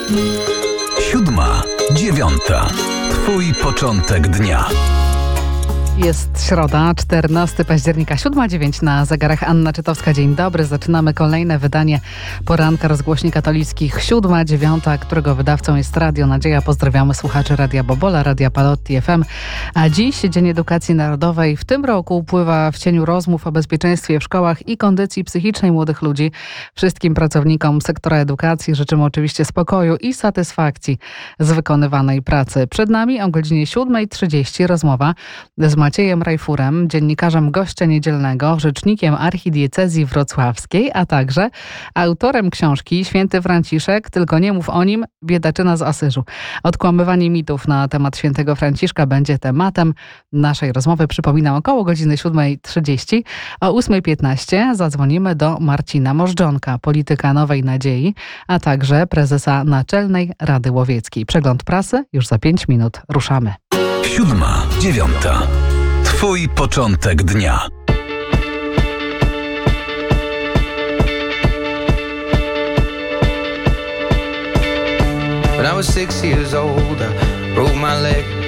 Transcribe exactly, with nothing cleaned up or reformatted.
Siódma, dziewiąta. Twój początek dnia. Jest środa, czternastego października, siódma dziewięć na zegarach. Anna Czytowska, dzień dobry. Zaczynamy kolejne wydanie poranka rozgłośni katolickich. Siódma dziewiąta, którego wydawcą jest Radio Nadzieja. Pozdrawiamy słuchaczy Radia Bobola, Radia Palotti F M. A dziś Dzień Edukacji Narodowej. W tym roku upływa w cieniu rozmów o bezpieczeństwie w szkołach i kondycji psychicznej młodych ludzi. Wszystkim pracownikom sektora edukacji życzymy oczywiście spokoju i satysfakcji z wykonywanej pracy. Przed nami o godzinie siódma trzydzieści rozmowa z Maciejem Rajfurem, dziennikarzem Gościa Niedzielnego, rzecznikiem archidiecezji wrocławskiej, a także autorem książki Święty Franciszek, tylko nie mów o nim, biedaczyna z Asyżu. Odkłamywanie mitów na temat świętego Franciszka będzie tematem naszej rozmowy. Przypominam, około godziny siódma trzydzieści. O ósma piętnaście zadzwonimy do Marcina Możdżonka, polityka Nowej Nadziei, a także prezesa Naczelnej Rady Łowieckiej. Przegląd prasy już za pięć minut. Ruszamy. Siódma, dziewiąta. Twój początek dnia. When I was six years old, I broke my leg.